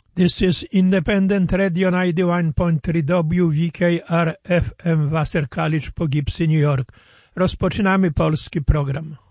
This is Independent Radio 91.3 WVKR FM Vassar College, Poughkeepsie, New York. Rozpoczynamy polski program.